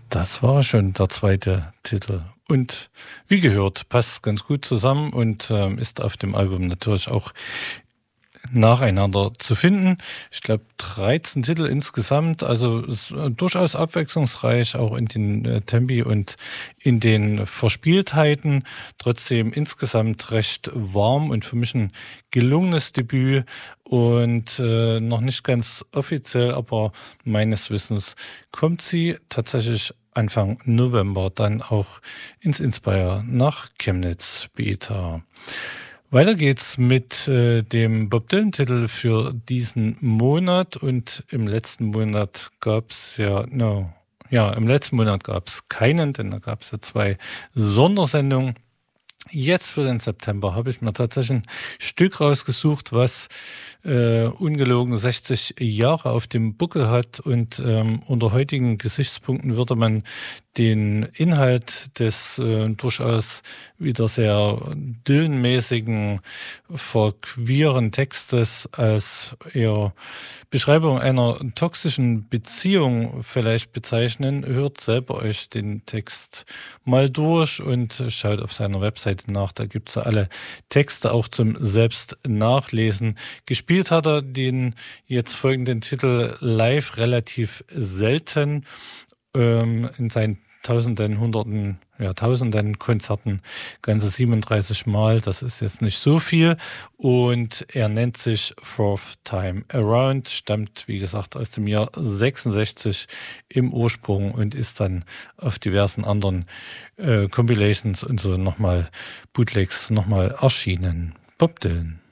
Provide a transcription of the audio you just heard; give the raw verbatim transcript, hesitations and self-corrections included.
Das war schon der zweite Titel. Und wie gehört, passt ganz gut zusammen und ähm, ist auf dem Album natürlich auch nacheinander zu finden. Ich glaube dreizehn Titel insgesamt, also ist durchaus abwechslungsreich, auch in den äh, Tempi und in den Verspieltheiten. Trotzdem insgesamt recht warm und für mich ein gelungenes Debüt und äh, noch nicht ganz offiziell, aber meines Wissens kommt sie tatsächlich Anfang November dann auch ins Inspire nach Chemnitz Beta. Weiter geht's mit äh, dem Bob Dylan-Titel für diesen Monat und im letzten Monat gab's ja, no, ja, im letzten Monat gab's keinen, denn da gab's ja zwei Sondersendungen. Jetzt für den September habe ich mir tatsächlich ein Stück rausgesucht, was äh, ungelogen sechzig Jahre auf dem Buckel hat und ähm, unter heutigen Gesichtspunkten würde man den Inhalt des äh, durchaus wieder sehr Dylan-mäßigen, verqueren Textes als eher Beschreibung einer toxischen Beziehung vielleicht bezeichnen. Hört selber euch den Text mal durch und schaut auf seiner Webseite nach. Da gibt's ja alle Texte auch zum selbst nachlesen. Gespielt hat er den jetzt folgenden Titel live relativ selten ähm, in seinen Tausenden, Hunderten, ja, Tausenden Konzerten, ganze siebenunddreißig Mal, das ist jetzt nicht so viel. Und er nennt sich Fourth Time Around, stammt, wie gesagt, aus dem Jahr sechsundsechzig im Ursprung und ist dann auf diversen anderen äh, Compilations und so nochmal, Bootlegs nochmal erschienen. Bob Dylan.